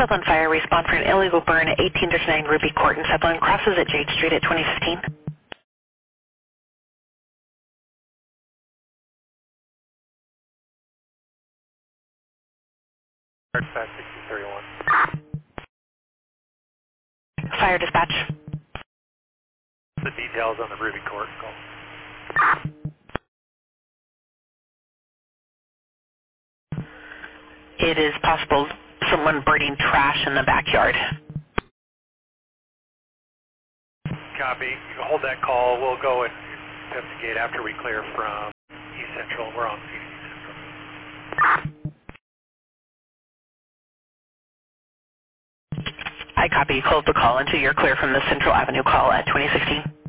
Sutherland Fire, respond for an illegal burn at 1839 Ruby Court in Sutherland, crosses at Jade Street at 2015. Fast 6031. Fire dispatch. The details on the Ruby Court call. It is possible someone burning trash in the backyard. Copy. You can hold that call. We'll go and investigate after we clear from East Central. We're on Phoenix East Central. I copy. Hold the call until you're clear from the Central Avenue call at 2016.